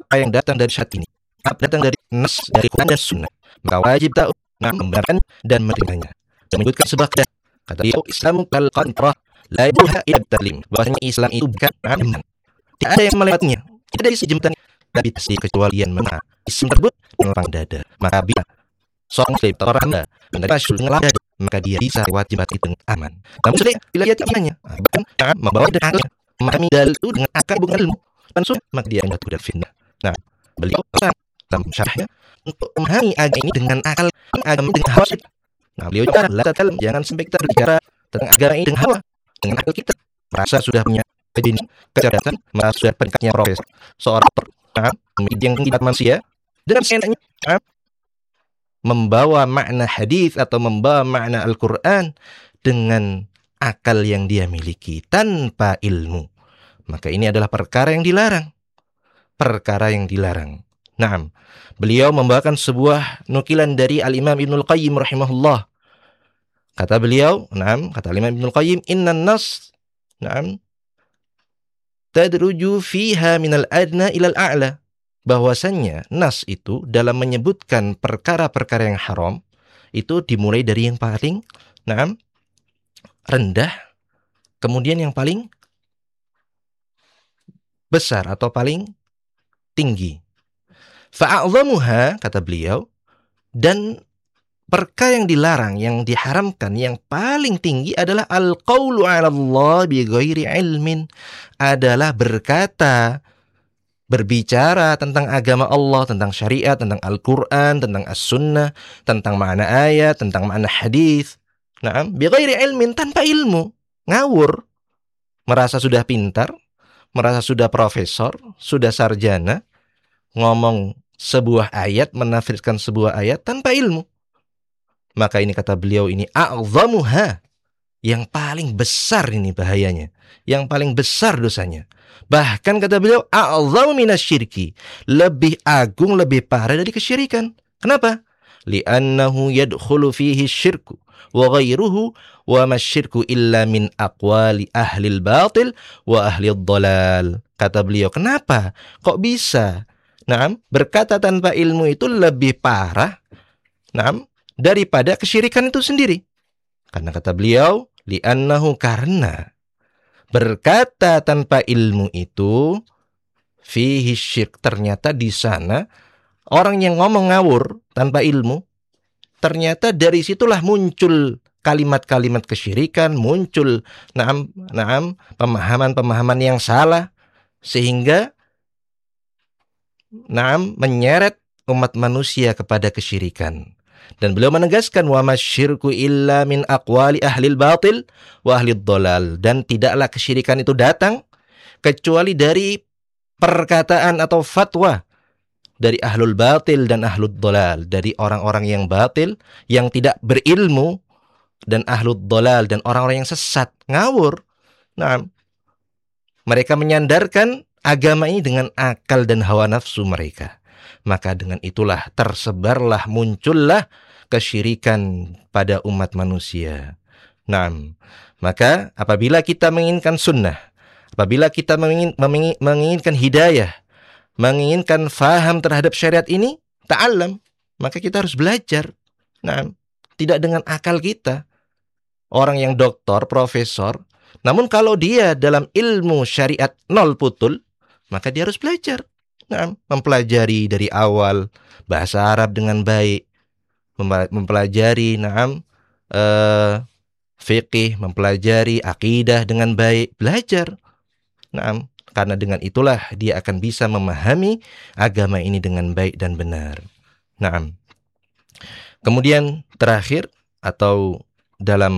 apa yang datang dari syariat ini, apa datang dari nas dari Quran dan Sunnah, maka wajib kita membenarkan dan menerimanya. Dan menyebutkan sebuah kata beliau, Islamu kal qantrah la yabuha ila talim. Bahwasanya Islam itu bukan aman. Tidak ada yang melewatinya. Tidak ada isi jembatan tapi pasti kecualian mana Islam tersebut melapang dada. Maka bila seorang muslim atau orang Anda menerima syul dengan lapang dada, maka dia bisa lewat jembatan itu dengan aman. Namun sudah bila dia imannya, bahkan membawa dengan akalnya, memahami dalil itu dengan akal bukan ilmu dan sunnah, maka dia jatuh dari fitnah. Nah, beliau dalam syarahnya untuk memahami agama ini dengan akal, agama ini dengan hawa. Nah, beliau juga jangan sampai kita berbicara tentang agama ini dengan hawa, dengan akal kita merasa sudah punya kecerdasan, merasa sudah peningkatnya profesor, seorang yang tinggi manusia, dengan seenaknya membawa makna hadis atau membawa makna Al-Quran dengan akal yang dia miliki tanpa ilmu. Maka ini adalah perkara yang dilarang. Perkara yang dilarang. Naam. Beliau membawakan sebuah nukilan dari Al-Imam Ibnul Qayyim rahimahullah. Kata beliau, naam, kata Al-Imam Ibnul Qayyim, innan nas, naam, tadruju fiha minal adna ilal a'la. Bahwasannya nas itu dalam menyebutkan perkara-perkara yang haram itu dimulai dari yang paling rendah, kemudian yang paling besar atau paling tinggi. Fa'a'zamuha, kata beliau, dan perkara yang dilarang, yang diharamkan, yang paling tinggi adalah al-qawlu 'ala Allah bi ghairi ilmin, adalah berbicara tentang agama Allah, tentang syariat, tentang Al-Quran, tentang As-Sunnah, tentang makna ayat, tentang makna hadis. Naam, bi ghairi ilmin, tanpa ilmu, ngawur, merasa sudah pintar, merasa sudah profesor, sudah sarjana, ngomong sebuah ayat, menafsirkan sebuah ayat tanpa ilmu. Maka ini kata beliau ini a'zamuha, yang paling besar ini bahayanya, yang paling besar dosanya. Bahkan kata beliau a'zamu minasyirki, lebih agung, lebih parah dari kesyirikan. Kenapa? Li'annahu yadkhulu fihi syirku wa ghairuhu wa masyirku illa min aqwali ahlil batil wa ahlil dhalal. Kata beliau, kenapa? Kok bisa? Berkata tanpa ilmu itu lebih parah daripada kesyirikan itu sendiri. Karena kata beliau, li'annahu, karena berkata tanpa ilmu itu fihi syirk, ternyata di sana orang yang ngomong ngawur tanpa ilmu, ternyata dari situlah muncul kalimat-kalimat kesyirikan, muncul pemahaman-pemahaman yang salah, sehingga menyeret umat manusia kepada kesyirikan. Dan beliau menegaskan wa masyirku illa min aqwali ahlil batil wa ahlid dhalal, dan tidaklah kesyirikan itu datang kecuali dari perkataan atau fatwa dari ahlul batil dan ahlud dhalal, dari orang-orang yang batil, yang tidak berilmu, dan ahlud dhalal, dan orang-orang yang sesat, ngawur. Mereka menyandarkan agama ini dengan akal dan hawa nafsu mereka. Maka dengan itulah tersebarlah, muncullah kesyirikan pada umat manusia. Maka apabila kita menginginkan sunnah, apabila kita menginginkan hidayah, menginginkan faham terhadap syariat ini, ta'allam, maka kita harus belajar. Tidak dengan akal kita. Orang yang doktor, profesor, namun kalau dia dalam ilmu syariat nol putul, maka dia harus belajar. Mempelajari dari awal bahasa Arab dengan baik, mempelajari fiqih, mempelajari akidah dengan baik, belajar. Karena dengan itulah dia akan bisa memahami agama ini dengan baik dan benar. Kemudian terakhir atau dalam